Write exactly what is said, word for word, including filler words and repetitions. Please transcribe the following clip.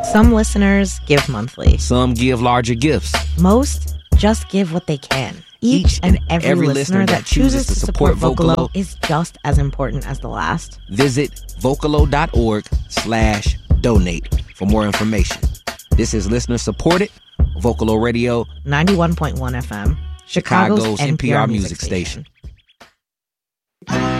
Some listeners give monthly. Some give larger gifts. Most just give what they can. Each, Each and every, every listener, listener that chooses to support Vocalo, Vocalo is just as important as the last. Visit vocalo.org slash donate for more information. This is listener supported Vocalo Radio ninety-one point one F M, Chicago's, Chicago's N P R, N P R music, music station. station.